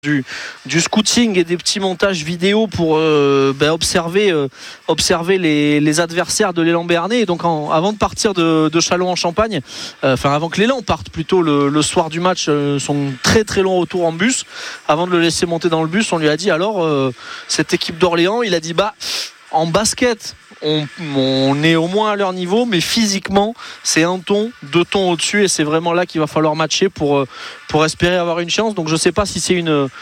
du scouting et des petits montages vidéo pour observer les adversaires de l'Élan Béarnais. Et donc avant de partir de Châlons-en-Champagne, avant que l'Élan parte plutôt le soir du match, son très très long retour en bus, avant de le laisser monter dans le bus, on lui a dit alors cette équipe d'Orléans, il a dit en basket on est au moins à leur niveau, mais physiquement c'est un ton, 2 tons au-dessus, et c'est vraiment là qu'il va falloir matcher pour espérer avoir une chance. Donc je ne sais pas si c'est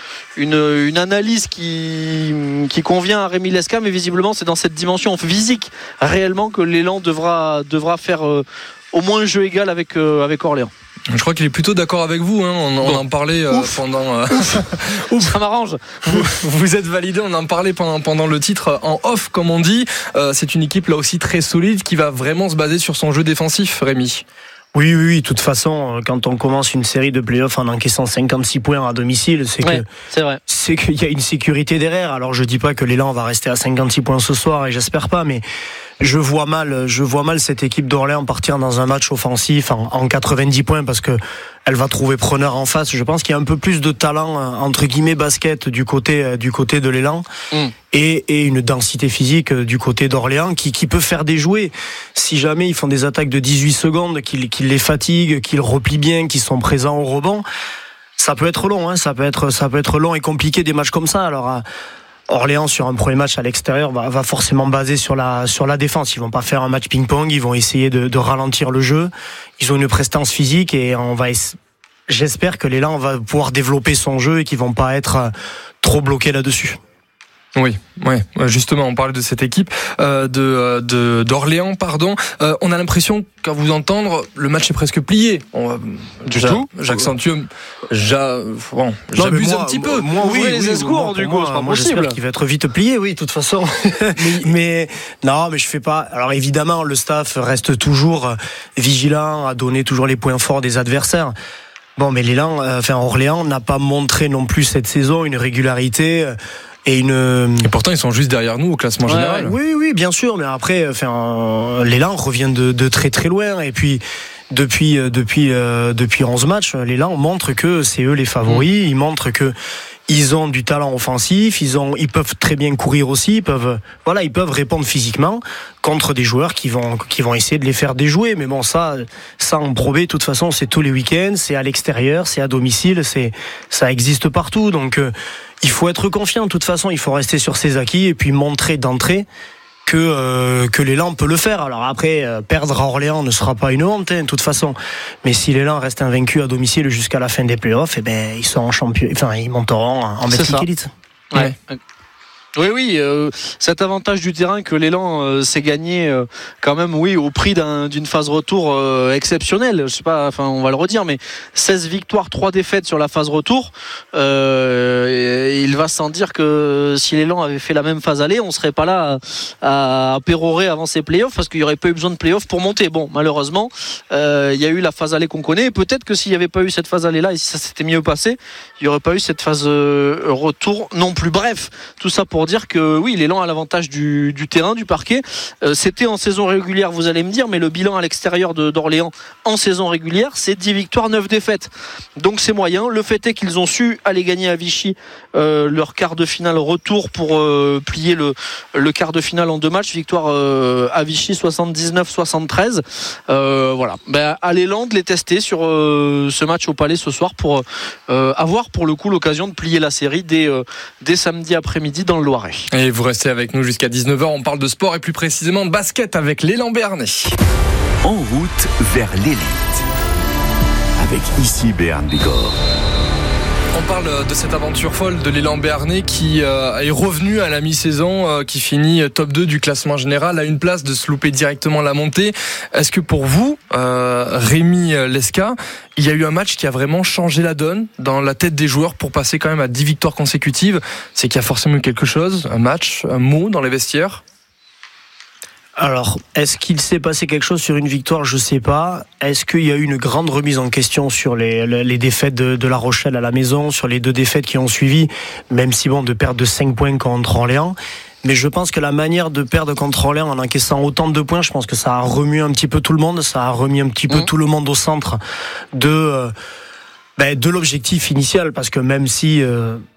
une analyse qui convient à Rémi Lesca, mais visiblement c'est dans cette dimension physique réellement que l'élan devra faire au moins un jeu égal avec Orléans. Je crois qu'il est plutôt d'accord avec vous, hein. On en parlait pendant. Ça m'arrange. Vous êtes validé. On en parlait pendant le titre en off, comme on dit. C'est une équipe là aussi très solide qui va vraiment se baser sur son jeu défensif, Rémi. Oui. De toute façon, quand on commence une série de playoffs en encaissant 56 points à domicile, c'est vrai. C'est qu'il y a une sécurité derrière. Alors je dis pas que l'élan va rester à 56 points ce soir, et j'espère pas, mais je vois mal cette équipe d'Orléans partir dans un match offensif en 90 points, parce que elle va trouver preneur en face. Je pense qu'il y a un peu plus de talent entre guillemets basket du côté de l'élan et une densité physique du côté d'Orléans qui peut faire déjouer si jamais ils font des attaques de 18 secondes, qu'ils les fatiguent, qu'ils replient bien, qu'ils sont présents au rebond. Ça peut être long, hein, ça peut être long et compliqué des matchs comme ça. Alors Orléans, sur un premier match à l'extérieur, va forcément baser sur la défense. Ils vont pas faire un match ping-pong, ils vont essayer de ralentir le jeu. Ils ont une prestance physique, et j'espère que l'élan va pouvoir développer son jeu et qu'ils vont pas être trop bloqués là-dessus. Oui, justement, on parle de cette équipe d'Orléans, pardon. On a l'impression qu'à vous entendre, le match est presque plié. J'accentue, j'abuse un petit peu. Ouvrez les escours, du coup, c'est pas possible. J'espère qu'il va être vite plié, oui, de toute façon. mais je fais pas. Alors évidemment, le staff reste toujours vigilant à donner toujours les points forts des adversaires. Bon, mais Orléans n'a pas montré non plus cette saison une régularité. Et pourtant ils sont juste derrière nous au classement général. Oui, bien sûr, mais après l'élan revient de très très loin, et puis depuis 11 matchs, l'élan montre que c'est eux les favoris. Ils montrent que ils ont du talent offensif, ils peuvent très bien courir aussi, ils peuvent répondre physiquement contre des joueurs qui vont essayer de les faire déjouer. Mais bon, ça en Pro B, de toute façon, c'est tous les week-ends, c'est à l'extérieur, c'est à domicile, ça existe partout. Donc il faut être confiant. De toute façon, il faut rester sur ses acquis et puis montrer d'entrée que l'élan peut le faire. Alors après, perdre à Orléans ne sera pas une honte, de toute façon. Mais si l'élan reste invaincu à domicile jusqu'à la fin des playoffs, ils seront champions. Enfin, ils monteront en Betclic Elite. Ouais. Oui, cet avantage du terrain que l'élan s'est gagné quand même, au prix d'une phase retour exceptionnelle. Je sais pas, on va le redire, mais 16 victoires, 3 défaites sur la phase retour. Il va sans dire que si l'élan avait fait la même phase aller, on serait pas là à pérorer avant ces playoffs, parce qu'il y aurait pas eu besoin de playoffs pour monter. Bon, malheureusement, il y a eu la phase aller qu'on connaît, et peut-être que s'il n'y avait pas eu cette phase aller là, et si ça s'était mieux passé, il n'y aurait pas eu cette phase retour non plus. Bref, tout ça pour dire que oui, l'élan a l'avantage du terrain, du parquet. C'était en saison régulière, vous allez me dire, mais le bilan à l'extérieur d'Orléans en saison régulière, c'est 10 victoires, 9 défaites. Donc c'est moyen. Le fait est qu'ils ont su aller gagner à Vichy leur quart de finale retour pour plier le quart de finale en 2 matchs. Victoire à Vichy 79-73. Voilà. À l'élan de les tester sur ce match au Palais ce soir pour avoir pour le coup l'occasion de plier la série dès samedi après-midi dans le Loiret. Et vous restez avec nous jusqu'à 19h, on parle de sport et plus précisément de basket avec l'Élan Béarnais. En route vers l'élite avec ici Béarn Bigorre. On parle de cette aventure folle de l'Élan Béarnais qui est revenu à la mi-saison, qui finit top 2 du classement général, à une place de se louper directement la montée. Est-ce que pour vous, Rémi Lesca, il y a eu un match qui a vraiment changé la donne dans la tête des joueurs pour passer quand même à 10 victoires consécutives? C'est qu'il y a forcément eu quelque chose, un match, un mot dans les vestiaires? Alors, est-ce qu'il s'est passé quelque chose sur une victoire? Je sais pas. Est-ce qu'il y a eu une grande remise en question sur les défaites de La Rochelle à la maison, sur les 2 défaites qui ont suivi, même si de perdre de 5 points contre Orléans? Mais je pense que la manière de perdre contre Orléans en encaissant autant de points, je pense que ça a remué un petit peu tout le monde, ça a remis un petit peu tout le monde au centre de l'objectif initial, parce que même si